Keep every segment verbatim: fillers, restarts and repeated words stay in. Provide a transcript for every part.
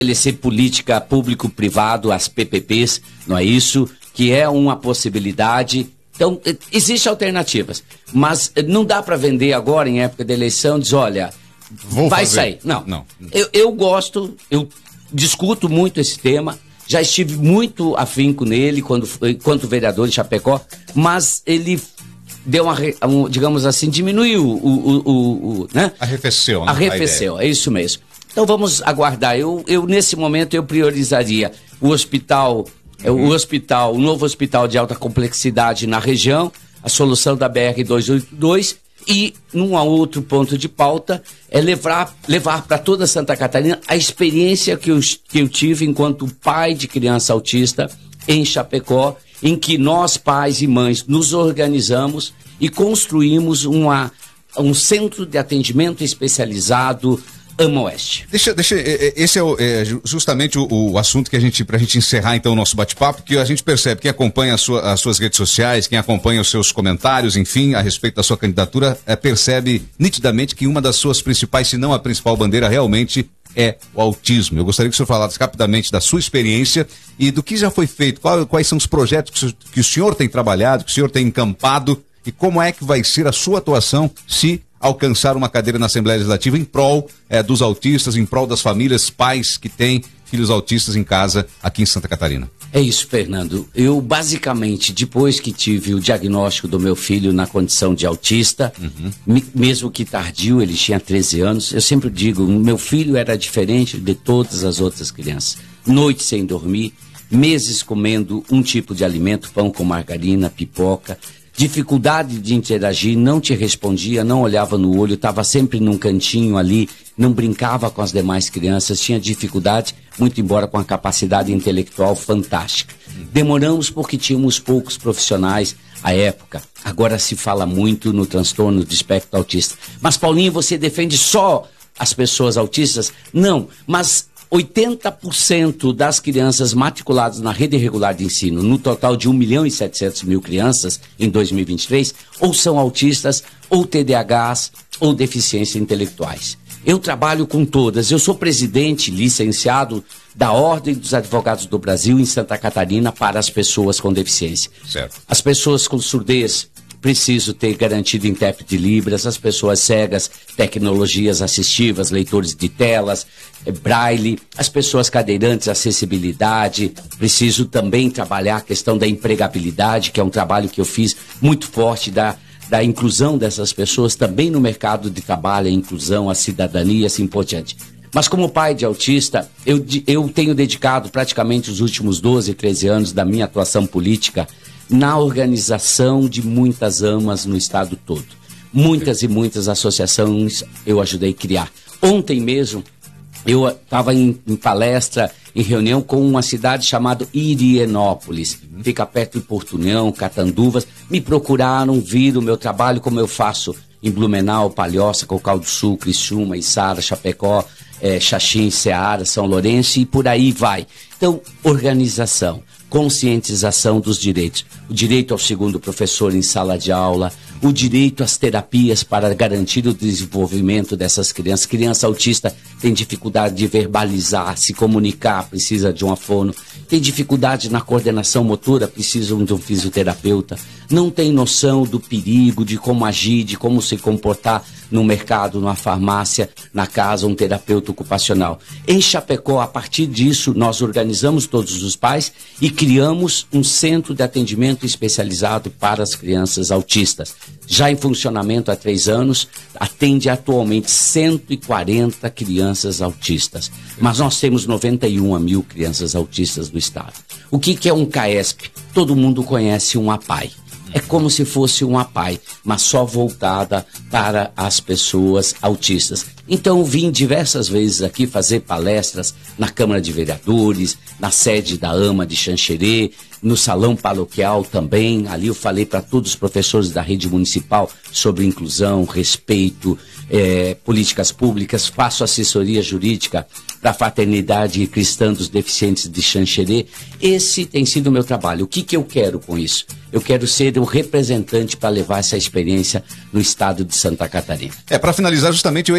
estabelecer política público-privado, as P P Ps, não é isso? Que é uma possibilidade. Então, existem alternativas, mas não dá para vender agora, em época de eleição, diz, olha, Vou vai fazer. sair. Não, não. Eu, eu gosto, eu discuto muito esse tema, já estive muito afinco nele quando, enquanto vereador de Chapecó, mas ele deu uma, um, digamos assim, diminuiu o... o, o, o né? Arrefeceu, né? Arrefeceu, é isso mesmo. Então vamos aguardar. Eu, eu nesse momento, eu priorizaria o hospital, uhum. o hospital, o novo hospital de alta complexidade na região, a solução da B R duzentos e oitenta e dois e, num outro ponto de pauta, é levar, levar para toda Santa Catarina a experiência que eu, que eu tive enquanto pai de criança autista em Chapecó, em que nós, pais e mães, nos organizamos e construímos uma, um centro de atendimento especializado AMA Oeste. Deixa, deixa, esse é, o, é justamente o, o assunto que a gente, pra gente encerrar então o nosso bate-papo, que a gente percebe, quem acompanha a sua, as suas redes sociais, quem acompanha os seus comentários, enfim, a respeito da sua candidatura, é, percebe nitidamente que uma das suas principais, se não a principal bandeira, realmente é o autismo. Eu gostaria que o senhor falasse rapidamente da sua experiência e do que já foi feito, qual, quais são os projetos que o, que o senhor tem trabalhado, que o senhor tem encampado e como é que vai ser a sua atuação se alcançar uma cadeira na Assembleia Legislativa em prol é, dos autistas, em prol das famílias, pais que têm filhos autistas em casa aqui em Santa Catarina. É isso, Fernando. Eu, basicamente, depois que tive o diagnóstico do meu filho na condição de autista, uhum. me, mesmo que tardio, ele tinha treze anos, eu sempre digo, meu filho era diferente de todas as outras crianças. Noite sem dormir, meses comendo um tipo de alimento, pão com margarina, pipoca, dificuldade de interagir, não te respondia, não olhava no olho, estava sempre num cantinho ali, não brincava com as demais crianças, tinha dificuldade, muito embora com a capacidade intelectual fantástica. Demoramos porque tínhamos poucos profissionais à época. Agora se fala muito no transtorno de espectro autista. Mas, Paulinho, você defende só as pessoas autistas? Não, mas oitenta por cento das crianças matriculadas na rede regular de ensino, no total de um milhão e setecentos mil crianças em dois mil e vinte e três, ou são autistas, ou T D A Hs, ou deficiências intelectuais. Eu trabalho com todas. Eu sou presidente licenciado da Ordem dos Advogados do Brasil em Santa Catarina para as pessoas com deficiência. Certo. As pessoas com surdez, preciso ter garantido intérprete de Libras, as pessoas cegas, tecnologias assistivas, leitores de telas, é, braille, as pessoas cadeirantes, acessibilidade, preciso também trabalhar a questão da empregabilidade, que é um trabalho que eu fiz muito forte, da, da inclusão dessas pessoas também no mercado de trabalho, a inclusão, a cidadania, assim por diante. Mas como pai de autista, eu, eu tenho dedicado praticamente os últimos doze, treze anos da minha atuação política na organização de muitas AMAs no estado todo. Muitas e muitas associações eu ajudei a criar. Ontem mesmo, eu estava em, em palestra, em reunião com uma cidade chamada Irienópolis. Fica perto de Porto União, Catanduvas. Me procuraram, viram o meu trabalho, como eu faço em Blumenau, Palhoça, Cocal do Sul, Criciúma, Içara, Chapecó, é, Xaxim, Ceará, São Lourenço e por aí vai. Então, organização, conscientização dos direitos. O direito ao segundo professor em sala de aula, o direito às terapias para garantir o desenvolvimento dessas crianças. Criança autista tem dificuldade de verbalizar, se comunicar, precisa de uma fono. Tem dificuldade na coordenação motora, precisam de um fisioterapeuta. Não tem noção do perigo, de como agir, de como se comportar no mercado, numa farmácia, na casa, um terapeuta ocupacional. Em Chapecó, a partir disso, nós organizamos todos os pais e criamos um centro de atendimento especializado para as crianças autistas. Já em funcionamento há três anos, atende atualmente cento e quarenta crianças autistas. Mas nós temos noventa e um mil crianças autistas do estado. O que, que é um CAESP? Todo mundo conhece um APAI. É como se fosse um APAI, mas só voltada para as pessoas autistas. Então, vim diversas vezes aqui fazer palestras na Câmara de Vereadores, na sede da AMA de Xanxerê, no salão paroquial também. Ali eu falei para todos os professores da rede municipal sobre inclusão, respeito, é, políticas públicas. Faço assessoria jurídica para a Fraternidade Cristã dos Deficientes de Xanxerê. Esse tem sido o meu trabalho. O que, que eu quero com isso? Eu quero ser um representante para levar essa experiência no estado de Santa Catarina. É, para finalizar, justamente, eu ia, eu ia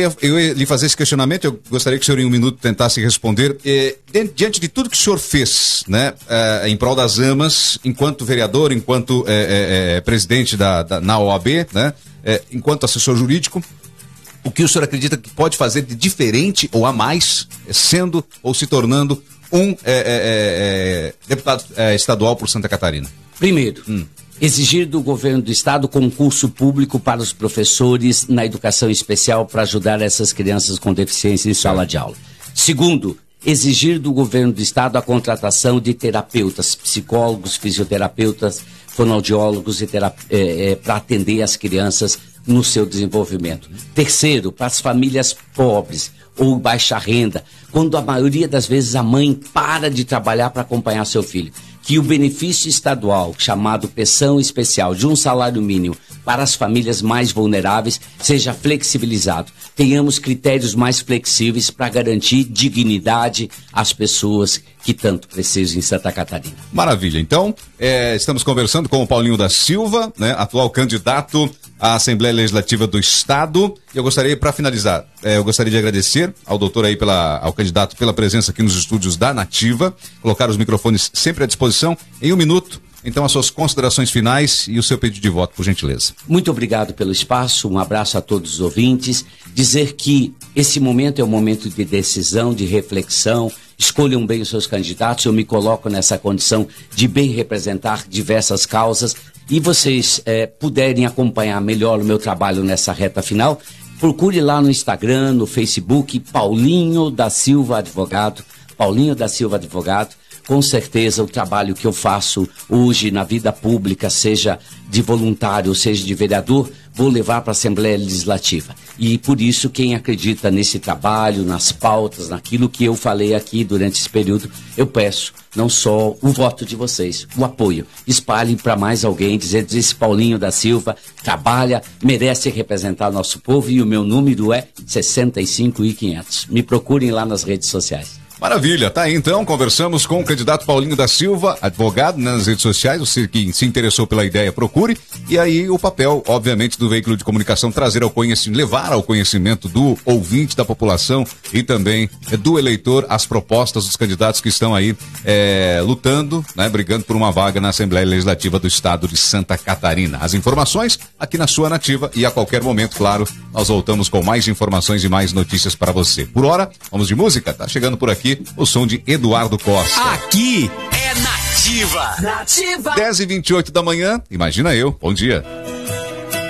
lhe fazer esse questionamento, eu gostaria que o senhor em um minuto tentasse responder. Eh, diante de tudo que o senhor fez, né, eh, em prol das amas, enquanto vereador, enquanto eh, eh, presidente da, da, na O A B, né, eh, enquanto assessor jurídico, o que o senhor acredita que pode fazer de diferente ou a mais, sendo ou se tornando um é, é, é, deputado é, estadual por Santa Catarina? Primeiro, hum. exigir do governo do estado concurso público para os professores na educação especial para ajudar essas crianças com deficiência em sala de aula. Segundo, exigir do governo do estado a contratação de terapeutas, psicólogos, fisioterapeutas, fonoaudiólogos e terap- é, é, para atender as crianças no seu desenvolvimento. Terceiro, para as famílias pobres ou baixa renda, quando a maioria das vezes a mãe para de trabalhar para acompanhar seu filho, que o benefício estadual, chamado pensão especial de um salário mínimo para as famílias mais vulneráveis, seja flexibilizado. Tenhamos critérios mais flexíveis para garantir dignidade às pessoas que tanto precisam em Santa Catarina. Maravilha. Então, é, estamos conversando com o Paulinho da Silva, né, atual candidato à Assembleia Legislativa do Estado. E eu gostaria, para finalizar, é, eu gostaria de agradecer ao doutor aí, pela, ao candidato, pela presença aqui nos estúdios da Nativa, colocar os microfones sempre à disposição. Em um minuto, então, as suas considerações finais e o seu pedido de voto, por gentileza. Muito obrigado pelo espaço, um abraço a todos os ouvintes. Dizer que esse momento é um momento de decisão, de reflexão. Escolham bem os seus candidatos, eu me coloco nessa condição de bem representar diversas causas. E vocês é, puderem acompanhar melhor o meu trabalho nessa reta final, procure lá no Instagram, no Facebook, Paulinho da Silva Advogado, Paulinho da Silva Advogado. Com certeza o trabalho que eu faço hoje na vida pública, seja de voluntário, seja de vereador, vou levar para a Assembleia Legislativa. E por isso quem acredita nesse trabalho, nas pautas, naquilo que eu falei aqui durante esse período, eu peço não só o voto de vocês, o apoio. Espalhem para mais alguém, dizendo que esse Paulinho da Silva trabalha, merece representar nosso povo e o meu número é sessenta e cinco e quinhentos. Me procurem lá nas redes sociais. Maravilha, tá aí então, conversamos com o candidato Paulinho da Silva, advogado, né, nas redes sociais, você que se interessou pela ideia, procure, e aí o papel, obviamente, do veículo de comunicação, trazer ao conhecimento, levar ao conhecimento do ouvinte, da população e também é, do eleitor as propostas dos candidatos que estão aí é, lutando, né, brigando por uma vaga na Assembleia Legislativa do Estado de Santa Catarina. As informações aqui na sua Nativa e a qualquer momento, claro, nós voltamos com mais informações e mais notícias para você. Por hora, vamos de música, tá chegando por aqui o som de Eduardo Costa. Aqui é Nativa. Nativa. dez e vinte e oito da manhã, imagina eu. Bom dia.